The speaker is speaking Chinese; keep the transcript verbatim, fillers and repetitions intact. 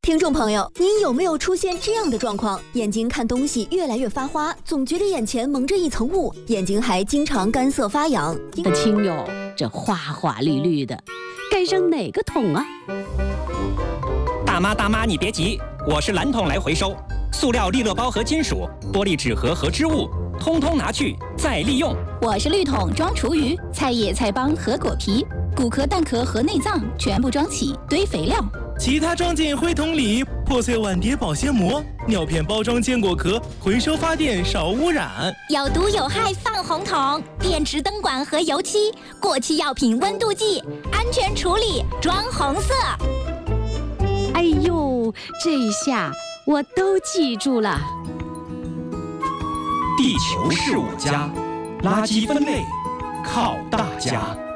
听众朋友，您有没有出现这样的状况？眼睛看东西越来越发花，总觉得眼前蒙着一层雾，眼睛还经常干涩发痒。 亲友，这花花绿绿的，该扔哪个桶啊？ 大妈大妈，你别急，我是蓝桶来回收，塑料利乐包和金属、玻璃纸盒和织物，通通拿去再利用。 我是绿桶装厨余，菜叶、菜帮和果皮，骨壳、蛋壳和内脏全部装起堆肥料。 其他装进灰桶里，破碎碗碟保鲜膜，尿片包装坚果壳，回收发电少污染。 有毒有害放红桶，电池灯管和油漆，过期药品温度计，安全处理装红色。 哎呦，这下我都记住了。 地球是我家，垃圾分类靠大家。